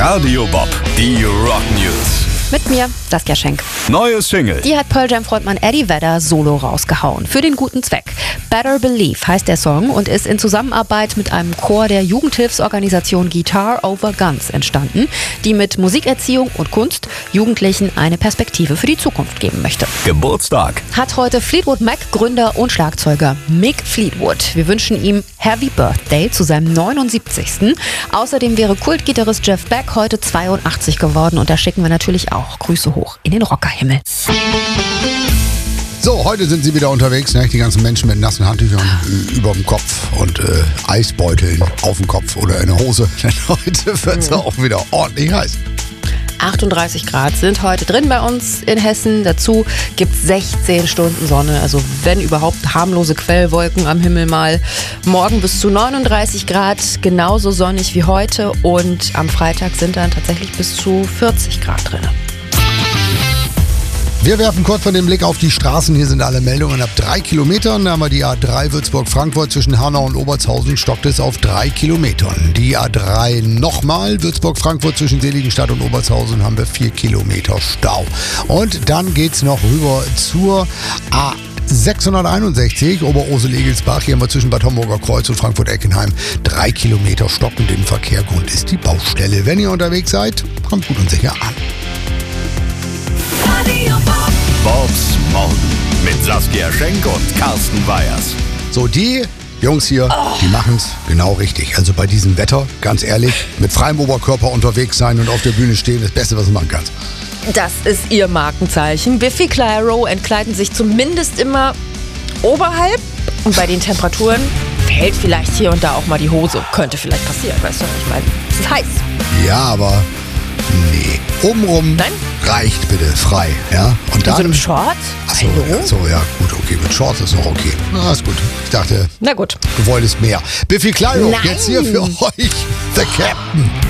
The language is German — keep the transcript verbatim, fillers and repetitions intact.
Radio Bob, die Rock News. Mit mir, Saskia Schenk. Neue Single. Die hat Pearl Jam-Frontmann Eddie Vedder solo rausgehauen. Für den guten Zweck. Better Believe heißt der Song und ist in Zusammenarbeit mit einem Chor der Jugendhilfsorganisation Guitar Over Guns entstanden, die mit Musikerziehung und Kunst Jugendlichen eine Perspektive für die Zukunft geben möchte. Geburtstag. Hat heute Fleetwood Mac Gründer und Schlagzeuger Mick Fleetwood. Wir wünschen ihm Happy Birthday zu seinem neunundsiebzigsten Außerdem wäre Kultgitarrist Jeff Beck heute zweiundachtzig geworden und da schicken wir natürlich auch Grüße hoch in den Rockerhimmel. So, heute sind sie wieder unterwegs, ne? Die ganzen Menschen mit nassen Handtüchern über dem Kopf und äh, Eisbeuteln auf dem Kopf oder in der Hose. Denn heute wird es mhm. auch wieder ordentlich heiß. achtunddreißig Grad sind heute drin bei uns in Hessen. Dazu gibt es sechzehn Stunden Sonne. Also wenn überhaupt harmlose Quellwolken am Himmel mal. Morgen bis zu neununddreißig Grad, genauso sonnig wie heute. Und am Freitag sind dann tatsächlich bis zu vierzig Grad drin. Wir werfen kurz von dem Blick auf die Straßen. Hier sind alle Meldungen. Ab drei Kilometern da haben wir die A drei Würzburg-Frankfurt zwischen Hanau und Obertshausen, stockt es auf drei Kilometern. Die A drei nochmal Würzburg-Frankfurt zwischen Seligenstadt und Obertshausen haben wir vier Kilometer Stau. Und dann geht's noch rüber zur A sechshunderteinundsechzig Oberursel-Egelsbach. Hier haben wir zwischen Bad Homburger Kreuz und Frankfurt-Eckenheim drei Kilometer stockenden Verkehr. Grund ist die Baustelle. Wenn ihr unterwegs seid, kommt gut und sicher an. Bobs Morgen mit Saskia Schenk und Carsten Weyers. So, die Jungs hier, oh. die machen's genau richtig. Also bei diesem Wetter, ganz ehrlich, mit freiem Oberkörper unterwegs sein und auf der Bühne stehen, das Beste, was du machen kannst. Das ist ihr Markenzeichen. Biffy Clyro entkleiden sich zumindest immer oberhalb. Und bei den Temperaturen fällt vielleicht hier und da auch mal die Hose. Könnte vielleicht passieren, weißt du? Ich meine, es ist heiß. Ja, aber nee. Obenrum Nein? reicht bitte frei. Ja? Und dann, in so einem Short? Achso, ja, so, ja, gut, okay. Mit Shorts ist noch okay. Na, ist gut. Ich dachte, na gut. Du wolltest mehr. Biffy Clyro, Nein. jetzt hier für euch, The Captain.